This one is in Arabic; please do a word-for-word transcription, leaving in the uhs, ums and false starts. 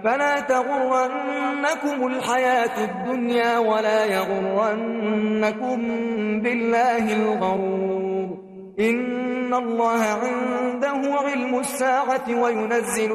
فلا تغرنكم الحياة الدنيا ولا يغرنكم بالله الغرور. إن الله عنده علم الساعة وينزل